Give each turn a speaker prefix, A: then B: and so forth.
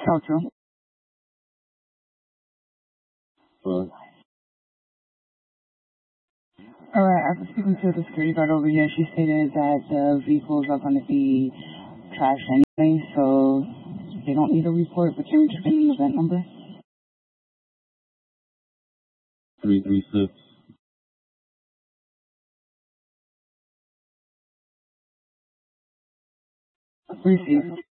A: help you?
B: Well,
A: Alright, after speaking to the security guard over here, she stated that the vehicles are going to be trashed anyway, so they don't need a report, but can you just give me the event number?
B: 336.
A: Received.